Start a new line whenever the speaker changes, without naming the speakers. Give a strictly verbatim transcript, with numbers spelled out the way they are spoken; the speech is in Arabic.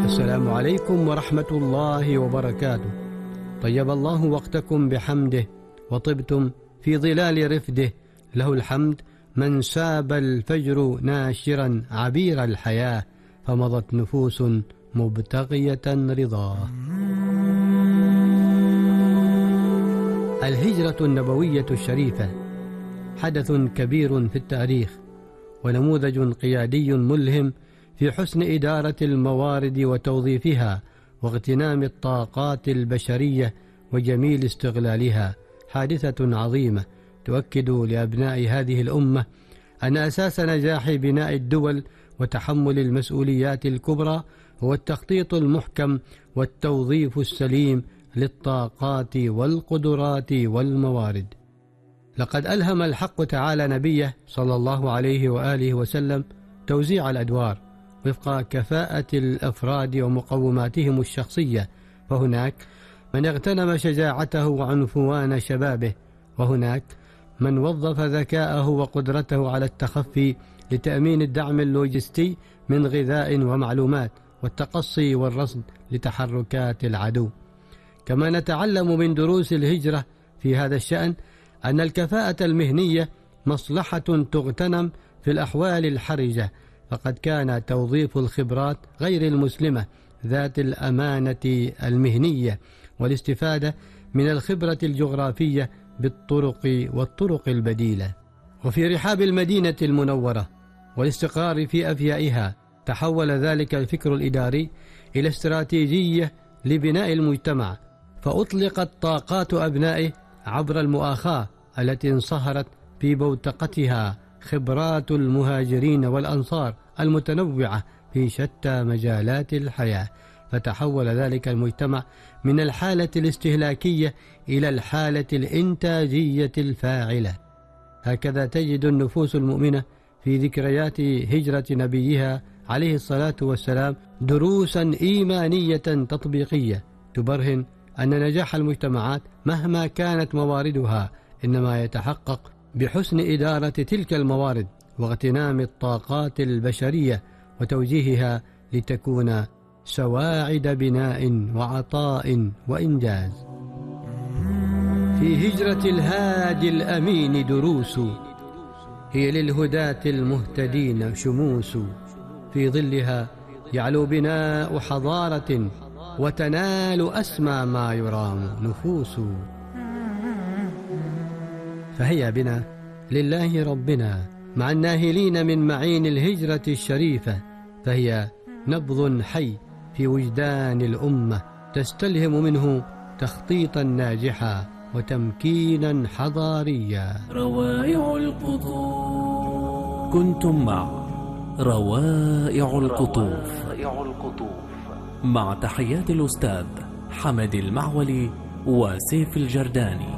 السلام عليكم ورحمة الله وبركاته. طيب الله وقتكم بحمده وطبتم في ظلال رفده. له الحمد من ساب الفجر ناشرا عبير الحياة، فمضت نفوس مبتغية رضاه. الهجرة النبوية الشريفة حدث كبير في التاريخ، ونموذج قيادي ملهم في حسن إدارة الموارد وتوظيفها واغتنام الطاقات البشرية وجميل استغلالها. حادثة عظيمة تؤكد لأبناء هذه الأمة أن أساس نجاح بناء الدول وتحمل المسؤوليات الكبرى هو التخطيط المحكم والتوظيف السليم للطاقات والقدرات والموارد. لقد ألهم الحق تعالى نبيه صلى الله عليه وآله وسلم توزيع الأدوار وفق كفاءة الأفراد ومقوماتهم الشخصية، فهناك من اغتنم شجاعته وعنفوان شبابه، وهناك من وظف ذكاءه وقدرته على التخفي لتأمين الدعم اللوجستي من غذاء ومعلومات والتقصي والرصد لتحركات العدو. كما نتعلم من دروس الهجرة في هذا الشأن أن الكفاءة المهنية مصلحة تغتنم في الأحوال الحرجة، فقد كان توظيف الخبرات غير المسلمة ذات الأمانة المهنية والاستفادة من الخبرة الجغرافية بالطرق والطرق البديلة. وفي رحاب المدينة المنورة والاستقرار في أفيائها تحول ذلك الفكر الإداري إلى استراتيجية لبناء المجتمع، فأطلقت طاقات أبنائه عبر المؤاخاة التي انصهرت في بوتقتها خبرات المهاجرين والأنصار المتنوعة في شتى مجالات الحياة، فتحول ذلك المجتمع من الحالة الاستهلاكية إلى الحالة الإنتاجية الفاعلة. هكذا تجد النفوس المؤمنة في ذكريات هجرة نبيها عليه الصلاة والسلام دروسا إيمانية تطبيقية تبرهن أن نجاح المجتمعات مهما كانت مواردها إنما يتحقق بحسن إدارة تلك الموارد واغتنام الطاقات البشرية وتوجيهها لتكون سواعد بناء وعطاء وإنجاز. في هجرة الهادي الأمين دروس، هي للهداة المهتدين شموس، في ظلها يعلو بناء حضارة وتنال أسمى ما يرام نفوس. فهيا بنا لله ربنا مع الناهلين من معين الهجرة الشريفة، فهي نبض حي في وجدان الأمة تستلهم منه تخطيطا ناجحا وتمكينا حضاريا.
روائع القطوف. كنتم مع روائع القطوف مع تحيات الأستاذ حمد المعولي وسيف الجرداني.